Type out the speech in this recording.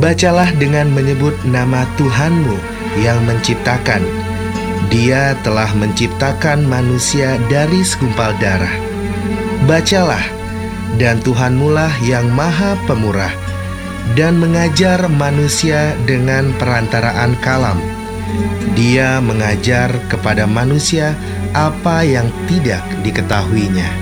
Bacalah dengan menyebut nama Tuhanmu yang menciptakan. Dia telah menciptakan manusia dari segumpal darah. Bacalah, dan Tuhanmulah yang maha pemurah, dan mengajar manusia dengan perantaraan kalam. Dia mengajar kepada manusia apa yang tidak diketahuinya.